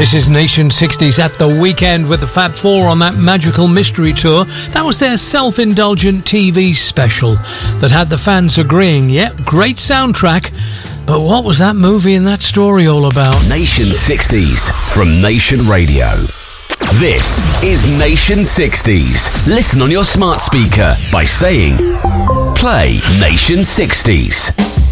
This is Nation 60s at the weekend with the Fab Four on that magical mystery tour. That was their self-indulgent TV special that had the fans agreeing, yeah, great soundtrack, but what was that movie and that story all about? Nation 60s from Nation Radio. This is Nation 60s. Listen on your smart speaker by saying, play Nation 60s.